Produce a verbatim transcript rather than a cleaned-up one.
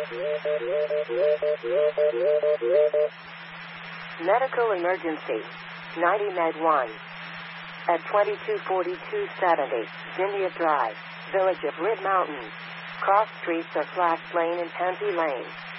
Medical emergency. ninety med one. At twenty-two forty-two seventy, Zinnia Drive, Village of Rid Mountain. Cross streets are Flash Lane and Panty Lane.